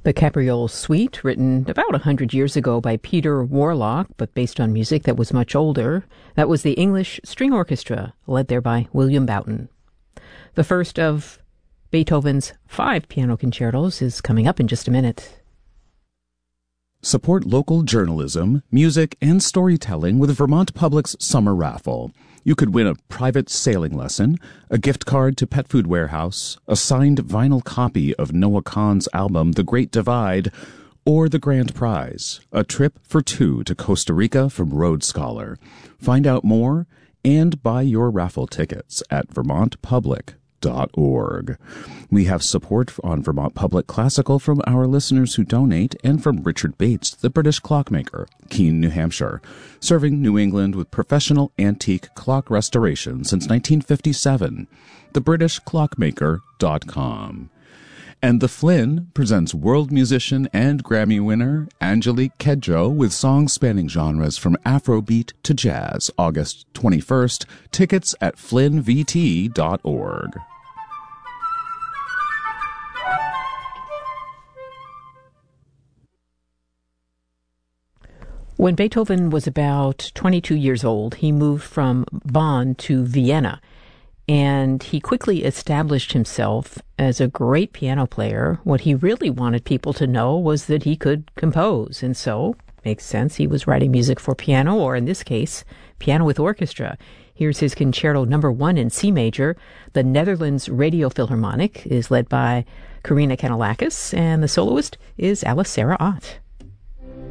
The Cabriole Suite, written about 100 years ago by Peter Warlock, but based on music that was much older. That was the English String Orchestra, led there by William Boughton. The first of Beethoven's 5 piano concertos is coming up in just a minute. Support local journalism, music, and storytelling with Vermont Public's Summer Raffle. You could win a private sailing lesson, a gift card to Pet Food Warehouse, a signed vinyl copy of Noah Kahan's album The Great Divide, or the grand prize, a trip for 2 to Costa Rica from Road Scholar. Find out more and buy your raffle tickets at vermontpublic.org. We have support on Vermont Public Classical from our listeners who donate and from Richard Bates, the British clockmaker, Keene, New Hampshire, serving New England with professional antique clock restoration since 1957. TheBritishClockmaker.com. And The Flynn presents world musician and Grammy winner Angelique Kidjo with songs spanning genres from Afrobeat to jazz, August 21st. Tickets at flynnvt.org. When Beethoven was about 22 years old, he moved from Bonn to Vienna, and he quickly established himself as a great piano player. What he really wanted people to know was that he could compose, and so, makes sense, he was writing music for piano, or in this case, piano with orchestra. Here's his Concerto No. 1 in C major. The Netherlands Radio Philharmonic is led by Karina Kanellakis, and the soloist is Alice Sarah Ott.